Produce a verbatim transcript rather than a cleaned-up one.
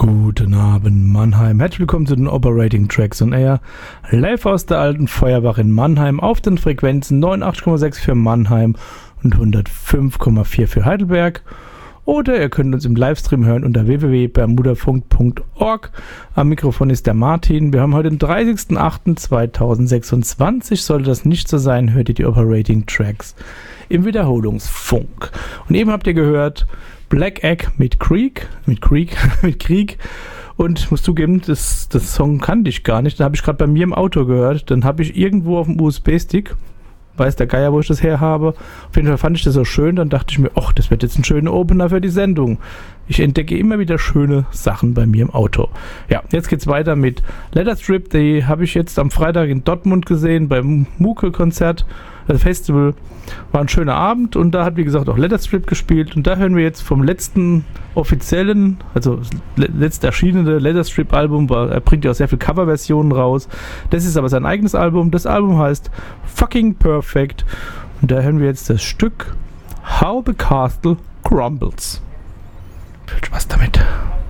Guten Abend, Mannheim. Herzlich willkommen zu den Operating Tracks on Air. Live aus der alten Feuerwache in Mannheim auf den Frequenzen neunundachtzig Komma sechs für Mannheim und hundertfünf Komma vier für Heidelberg. Oder ihr könnt uns im Livestream hören unter w w w punkt bermudafunk punkt org. Am Mikrofon ist der Martin. Wir haben heute den dreißigsten achten zweitausendsechsundzwanzig. Sollte das nicht so sein, hört ihr die Operating Tracks im Wiederholungsfunk. Und eben habt ihr gehört Black Egg mit Creek, mit Creek, mit Krieg. Und ich muss zugeben, das, das Song kannte ich gar nicht. Den habe ich gerade bei mir im Auto gehört. Dann habe ich irgendwo auf dem U S B-Stick, weiß der Geier, wo ich das her habe. Auf jeden Fall fand ich das so schön. Dann dachte ich mir, ach, das wird jetzt ein schöner Opener für die Sendung. Ich entdecke immer wieder schöne Sachen bei mir im Auto. Ja, jetzt geht's weiter mit Letterstrip. Die habe ich jetzt am Freitag in Dortmund gesehen beim Muke-Konzert. Das Festival war ein schöner Abend und da hat, wie gesagt, auch Letterstrip gespielt. Und da hören wir jetzt vom letzten offiziellen, also letzt erschienene Letterstrip-Album, er bringt ja auch sehr viele Coverversionen raus. Das ist aber sein eigenes Album. Das Album heißt Fucking Perfect. Und da hören wir jetzt das Stück How the Castle Crumbles. Viel Spaß damit.